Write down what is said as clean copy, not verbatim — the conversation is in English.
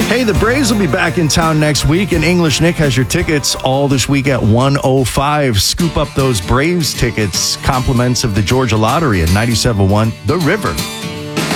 Hey, the Braves will be back in town next week, and English Nick has your tickets all this week at 105. Scoop up those Braves tickets, compliments of the Georgia Lottery at 97.1 The River.